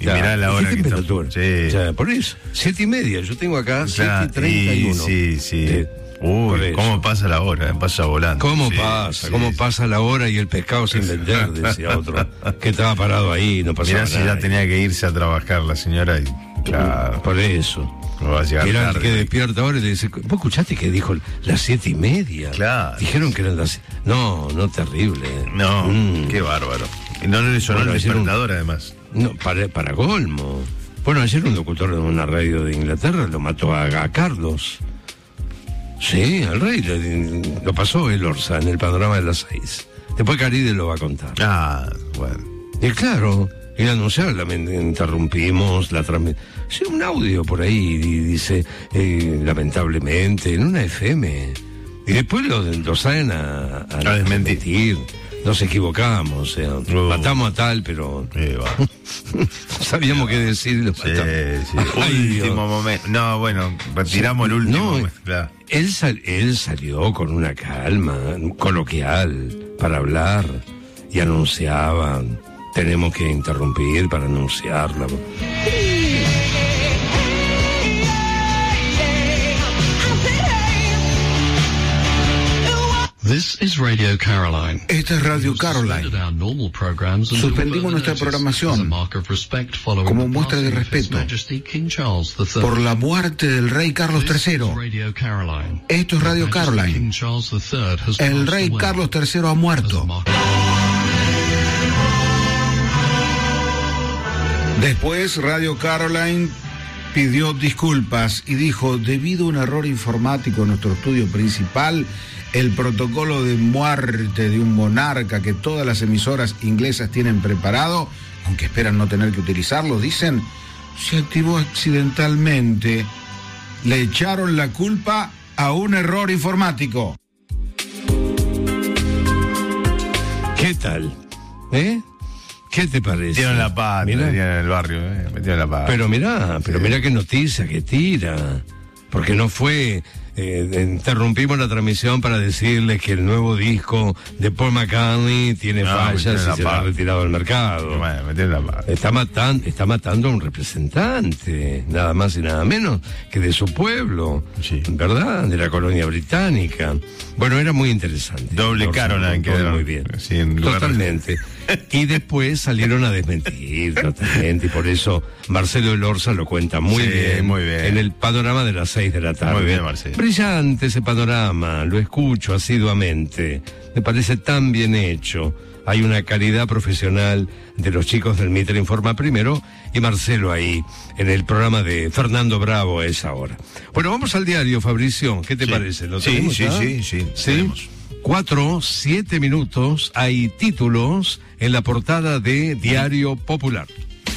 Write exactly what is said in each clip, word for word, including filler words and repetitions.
Y mirá la hora ¿Qué que temperatura? está. Sí. O sea, por eso, siete y media. Yo tengo acá Claro, siete y treinta y uno. Sí, sí. Eh, Uy, cómo pasa la hora, pasa volando. ¿Cómo Sí, pasa? sí, ¿Cómo sí. pasa la hora y el pescado sin vender? Decía otro, que estaba parado ahí, no pasaba Mirá si nada. ya tenía que irse a trabajar la señora y claro, Por eso. no va a llegar Era el tarde. que despierta ahora y le dice, ¿vos escuchaste que dijo las siete y media? Claro. Dijeron que eran las... No, no, terrible. No, Mm. qué bárbaro. Y no le sonó Bueno, el ayer un- despertador además. No, para, para colmo. Bueno, ayer un locutor de una radio de Inglaterra lo mató a, a Carlos. Sí, al rey. le- Lo pasó el Orsa en el panorama de las seis. Después Caride lo va a contar. Ah, bueno. Y claro, el anunciar, la, interrumpimos la transmisión. Sí, un audio por ahí, y dice, eh, lamentablemente, en una F M. Y después lo, lo salen a, a, A desmentir. desmentir. Nos equivocamos, o sea, Oh. matamos a tal, pero Eh, va. no sabíamos qué decir y lo Sí, matamos. sí. Ay, Último Dios. momento. No, bueno, retiramos el último No, momento. Claro. Él, sal- él salió con una calma coloquial para hablar y anunciaba, tenemos que interrumpir para anunciarla. This is Radio Caroline. Esta es Radio Caroline. Suspendimos nuestra programación como muestra de respeto por la muerte del rey Carlos tercero. Esto es Radio Caroline. El rey Carlos tercero ha muerto. Después Radio Caroline pidió disculpas y dijo, debido a un error informático en nuestro estudio principal, el protocolo de muerte de un monarca que todas las emisoras inglesas tienen preparado, aunque esperan no tener que utilizarlo, dicen, se activó accidentalmente. Le echaron la culpa a un error informático. ¿Qué tal? ¿Eh? ¿Qué te parece? Metieron la pata Mirá. en el barrio, eh. Metieron la pata. Pero mirá, pero Sí. mirá qué noticia que tira. Porque no fue... eh, interrumpimos la transmisión para decirles que el nuevo disco de Paul McCartney tiene No, fallas metieron y la se lo ha pata. retirado del mercado. Bueno, metieron la pata. Está matando, está matando a un representante, nada más y nada menos que de su pueblo, Sí. ¿verdad? De la colonia británica. Bueno, era muy interesante. Doble Orson Caroline contó quedaron. muy bien. Sí, en lugar de- Totalmente. Y después salieron a desmentir totalmente, y por eso Marcelo Elorza lo cuenta muy Sí, bien, muy bien. en el panorama de las seis de la tarde. Muy bien, Marcelo. Brillante ese panorama, lo escucho asiduamente, me parece tan bien hecho. Hay una calidad profesional de los chicos del Mitre Informa Primero y Marcelo ahí, en el programa de Fernando Bravo a esa hora. Bueno, vamos al diario, Fabricio, ¿qué te Sí. parece? ¿Lo Sí, tenemos sí, ya? sí, sí, ¿Sí? tenemos. Cuatro, siete minutos, hay títulos en la portada de Diario Popular.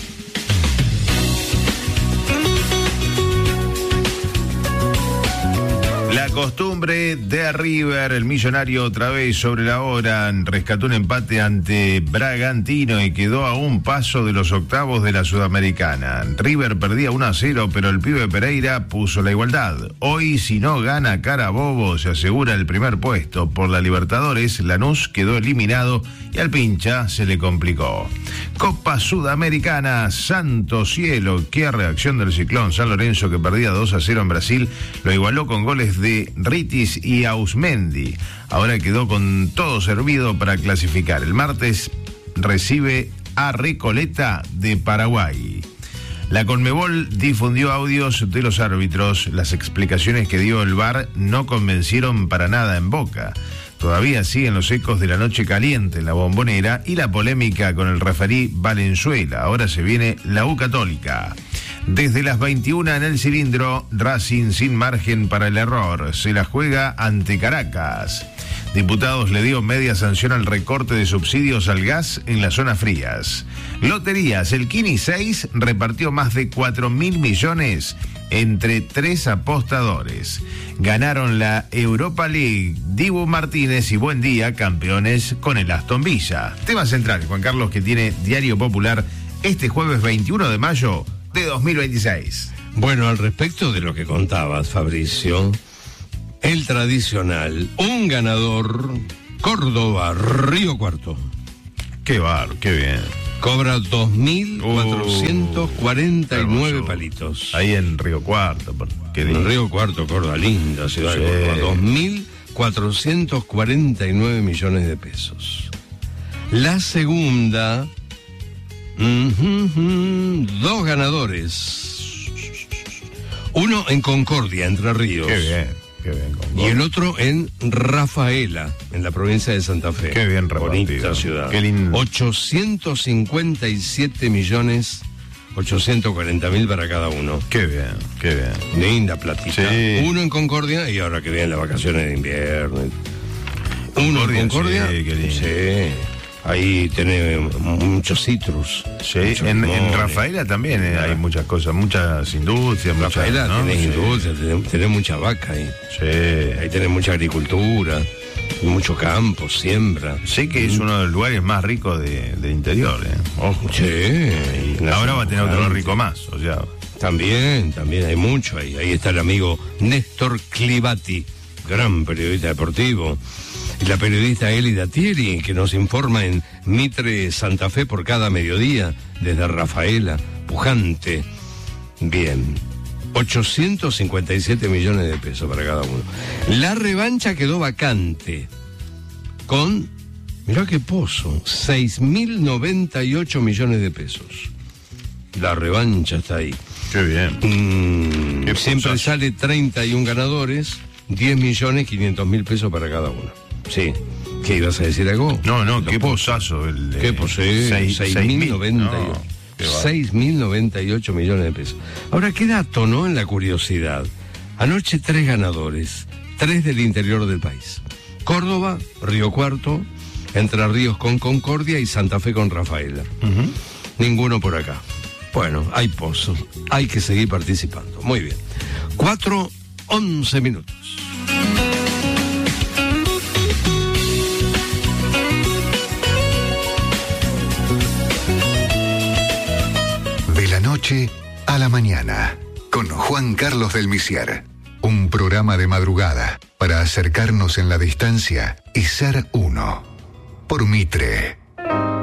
La costumbre de River, el millonario otra vez sobre la hora, rescató un empate ante Bragantino y quedó a un paso de los octavos de la Sudamericana. River perdía uno a cero, pero el pibe Pereira puso la igualdad. Hoy, si no gana Carabobo, se asegura el primer puesto. Por la Libertadores, Lanús quedó eliminado y al pincha se le complicó. Copa Sudamericana, santo cielo, qué reacción del Ciclón San Lorenzo, que perdía dos a cero en Brasil, lo igualó con goles de Ritis y Ausmendi. Ahora quedó con todo servido para clasificar. El martes recibe a Recoleta de Paraguay. La Conmebol difundió audios de los árbitros. Las explicaciones que dio el V A R no convencieron para nada en Boca. Todavía siguen los ecos de la noche caliente en la Bombonera y la polémica con el referí Valenzuela. Ahora se viene la U Católica. Desde las veintiuna en el cilindro, Racing sin margen para el error. Se la juega ante Caracas. Diputados le dio media sanción al recorte de subsidios al gas en las zonas frías. Loterías, el Kini seis repartió más de cuatro mil millones entre tres apostadores. Ganaron la Europa League Dibu Martínez y Buendía, campeones con el Aston Villa. Tema central, Juan Carlos, que tiene Diario Popular este jueves veintiuno de mayo de dos mil veintiséis. Bueno, al respecto de lo que contabas, Fabricio, el tradicional, un ganador, Córdoba, Río Cuarto. Qué bar, qué bien. Cobra dos mil cuatrocientos cuarenta y nueve uh, palitos. Ahí en Río Cuarto. Qué en Río Cuarto, Córdoba, linda ciudad sí. de Córdoba. dos mil cuatrocientos cuarenta y nueve millones de pesos. La segunda, uh-huh, dos ganadores. Uno en Concordia, Entre Ríos. Qué bien. Qué bien, y el otro en Rafaela, en la provincia de Santa Fe. Qué bien repartido. Bonita ciudad. Qué lindo. ochocientos cincuenta y siete millones ochocientos cuarenta mil para cada uno. Qué bien, qué bien. Linda platita. Sí. Uno en Concordia y ahora que vienen las vacaciones de invierno. Uno Concordia, en Concordia. Sí, qué lindo. Sí. Ahí tenés muchos citrus. Sí, en, en Rafaela también eh, hay muchas cosas, muchas industrias. En Rafaela muchas, ¿no? tenés sí. industria, tenés, tenés mucha vaca ahí. Sí. Ahí tenés mucha agricultura, mucho campo, siembra. Sé que es uno de los lugares más ricos de, del interior, ¿eh? Ojo. Sí. Y ahora va a tener otro rico más, o sea. También, también hay mucho ahí. Ahí está el amigo Néstor Clivati, gran periodista deportivo. Y la periodista Elida Thieri, que nos informa en Mitre Santa Fe por cada mediodía, desde Rafaela, pujante. Bien, ochocientos cincuenta y siete millones de pesos para cada uno. La revancha quedó vacante, con, mirá qué pozo, seis mil noventa y ocho millones de pesos. La revancha está ahí. Qué bien. Mm, qué siempre posazo. sale treinta y un ganadores, diez millones quinientos mil pesos para cada uno. Sí. ¿Qué ibas a decir algo? No, no, Lo qué pozo. posazo. El, Qué pozo, seis mil noventa y ocho millones de pesos. Ahora, qué dato, ¿no? En la curiosidad. Anoche tres ganadores, tres del interior del país. Córdoba, Río Cuarto, Entre Ríos con Concordia y Santa Fe con Rafaela. Uh-huh. Ninguno por acá. Bueno, hay pozos, hay que seguir participando. Muy bien. Cuatro, once minutos. De la noche a la mañana, con Juan Carlos del Misier. Un programa de madrugada para acercarnos en la distancia y ser uno. Por Mitre.